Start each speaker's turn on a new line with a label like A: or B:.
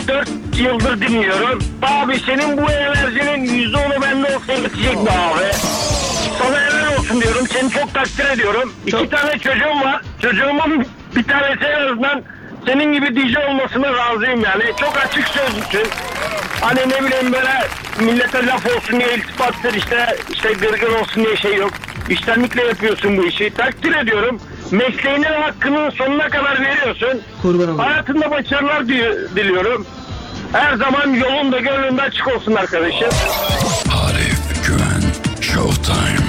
A: 4 yıldır dinliyorum. Abi senin bu enerjinin %10'u bende olsa yetecek mi abi? Sana helal olsun diyorum. Seni çok takdir ediyorum. İki tane çocuğum var. Çocuğumun bir tanesi en azından senin gibi DJ olmasına razıyım yani. Çok açık sözlüsün. Hani ne bileyim böyle millete laf olsun diye iltifattır işte gırgır olsun diye şey yok. İştenlikle yapıyorsun bu işi. Takdir ediyorum. Mesleğinin hakkının sonuna kadar veriyorsun.
B: Kurban olayım.
A: Hayatında başarılar diliyorum. Her zaman yolun da gönlünde açık olsun arkadaşım.
C: Arif Güven Showtime.